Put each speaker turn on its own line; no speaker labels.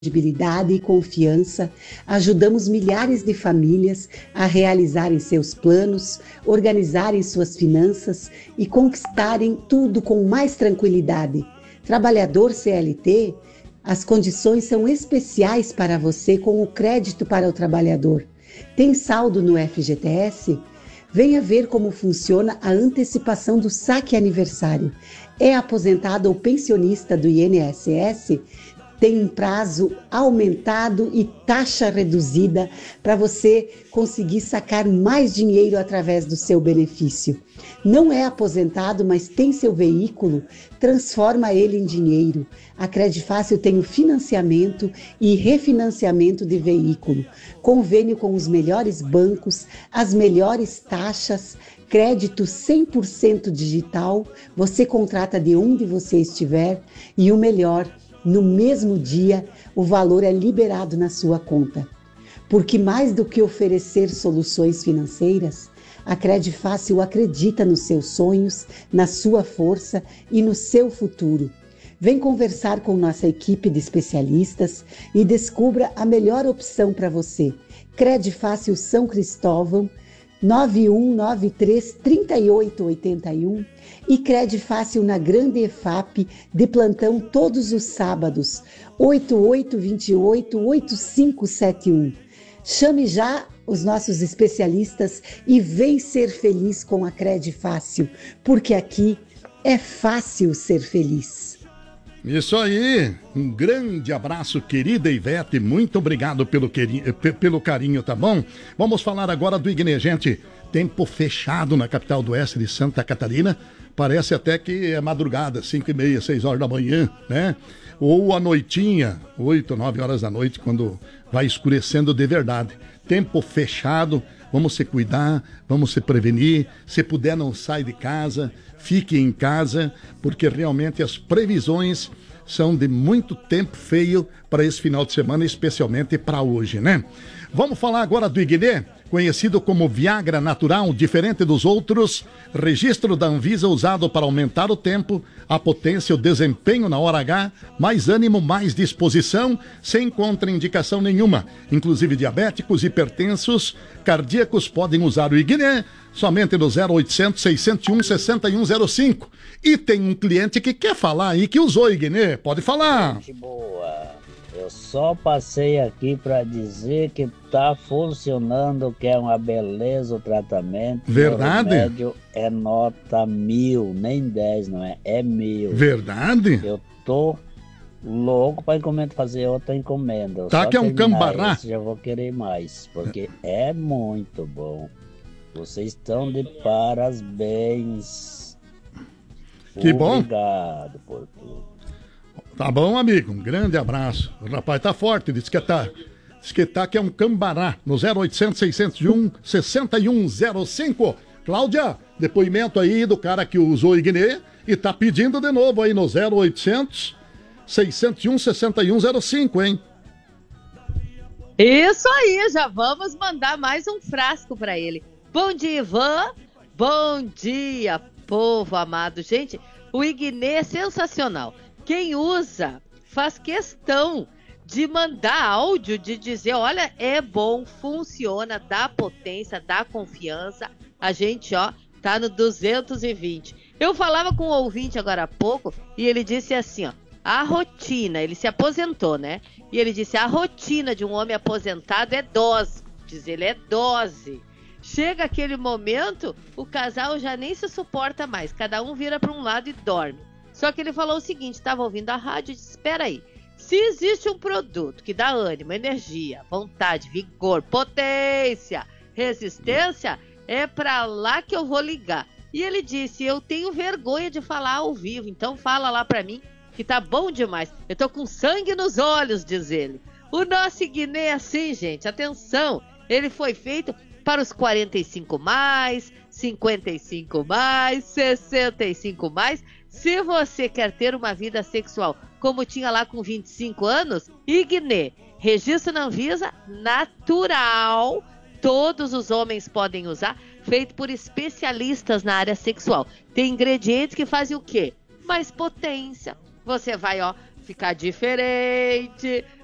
credibilidade e confiança, ajudamos milhares de famílias a realizarem seus planos, organizarem suas finanças e conquistarem tudo com mais tranquilidade. Trabalhador CLT, as condições são especiais para você com o crédito para o trabalhador. Tem saldo no FGTS? Venha ver como funciona a antecipação do saque aniversário. É aposentado ou pensionista do INSS? Tem um prazo aumentado e taxa reduzida para você conseguir sacar mais dinheiro através do seu benefício. Não é aposentado, mas tem seu veículo? Transforma ele em dinheiro. A Credifácil tem o financiamento e refinanciamento de veículo. Convênio com os melhores bancos, as melhores taxas, crédito 100% digital. Você contrata de onde você estiver e o melhor, no mesmo dia, o valor é liberado na sua conta. Porque mais do que oferecer soluções financeiras, a Credifácil acredita nos seus sonhos, na sua força e no seu futuro. Vem conversar com nossa equipe de especialistas e descubra a melhor opção para você. Credifácil São Cristóvão, 9193-3881 e Credifácil na Grande EFAP, de plantão todos os sábados, 8828-8571. Chame já os nossos especialistas e vem ser feliz com a Credifácil, porque aqui é fácil ser feliz.
Isso aí, um grande abraço, querida Ivete, muito obrigado pelo carinho, tá bom? Vamos falar agora do Ignê, gente, tempo fechado na capital do oeste de Santa Catarina, parece até que é madrugada, 5h30, 6 horas da manhã, né? Ou à noitinha, 8, 9 horas da noite, quando vai escurecendo de verdade. Tempo fechado, vamos se cuidar, vamos se prevenir, se puder não sai de casa, fique em casa, porque realmente as previsões são de muito tempo feio para esse final de semana, especialmente para hoje, né? Vamos falar agora do Ignê, conhecido como Viagra natural, diferente dos outros, registro da Anvisa usado para aumentar o tempo, a potência, o desempenho na hora H, mais ânimo, mais disposição, sem contraindicação nenhuma. Inclusive diabéticos, hipertensos, cardíacos podem usar o Ignê somente no 0800 601 6105. E tem um cliente que quer falar aí que usou o Ignê, pode falar.
Gente boa. Eu só passei aqui para dizer que tá funcionando, que é uma beleza o tratamento.
Verdade?
O remédio é nota 1000, nem 10, não é? É 1000.
Verdade?
Eu tô louco para fazer outra encomenda.
Tá, que é um cambará.
Já vou querer mais, porque é muito bom. Vocês estão de parabéns.
Que bom.
Obrigado por tudo.
Tá bom, amigo, um grande abraço. O rapaz tá forte, diz que é um cambará, no 0800 601 6105. Cláudia, depoimento aí do cara que usou o Ignê e tá pedindo de novo aí no 0800 601 6105, hein?
Isso aí, já vamos mandar mais um frasco para ele. Bom dia, Ivan. Bom dia, povo amado. Gente, o Ignê é sensacional. Quem usa faz questão de mandar áudio, de dizer, olha, é bom, funciona, dá potência, dá confiança. A gente, ó, tá no 220. Eu falava com um ouvinte agora há pouco e ele disse assim, ó, a rotina, ele se aposentou, né? E ele disse, a rotina de um homem aposentado é dose. Diz ele, é dose. Chega aquele momento, o casal já nem se suporta mais. Cada um vira para um lado e dorme. Só que ele falou o seguinte, estava ouvindo a rádio e disse, espera aí, se existe um produto que dá ânimo, energia, vontade, vigor, potência, resistência, é para lá que eu vou ligar. E ele disse, eu tenho vergonha de falar ao vivo, então fala lá para mim que tá bom demais. Eu tô com sangue nos olhos, diz ele. O nosso Ignê é assim, gente, atenção, ele foi feito para os 45 mais, 55 mais, 65 mais. Se você quer ter uma vida sexual como tinha lá com 25 anos, Ignê, registro na Anvisa, natural, todos os homens podem usar, feito por especialistas na área sexual. Tem ingredientes que fazem o quê? Mais potência. Você vai, ó, ficar diferente,